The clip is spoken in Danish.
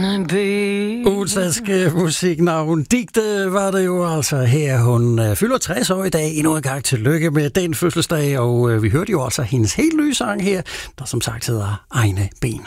Egne ben. Udenlandsk musiknavn Digte var det jo altså her. Hun fylder 60 år i dag. Endnu en gang tillykke med den fødselsdag. Og vi hørte jo altså hendes helt nye sang her, der som sagt hedder Egne Ben.